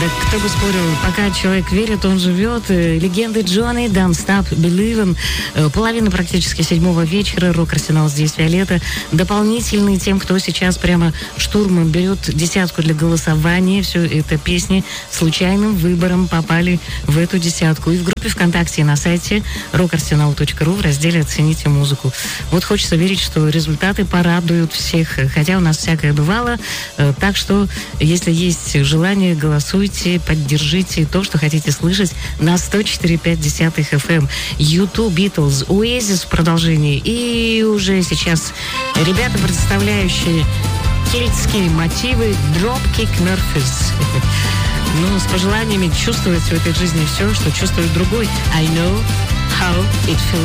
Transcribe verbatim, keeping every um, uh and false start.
Кто бы спорил, пока человек верит, он живет. Легенды Джонни, Don't Stop Believin'. Половина практически седьмого вечера. Рок-арсенал здесь, Виолетта. Дополнительный тем, кто сейчас прямо штурмом берет десятку для голосования. Все это песни случайным выбором попали в эту десятку. И в группе ВКонтакте и на сайте рок арсенал точка ру в разделе «Оцените музыку». Вот хочется верить, что результаты порадуют всех. Хотя у нас всякое бывало. Так что, если есть желание, голосуйте, поддержите то, что хотите слышать на сто четыре и пять десятых эф эм. ю ту, Beatles, Oasis в продолжении. И уже сейчас ребята, представляющие кельтские мотивы, Dropkick Murphys. Ну, с пожеланиями чувствовать в этой жизни все, что чувствует другой. I know how it feels.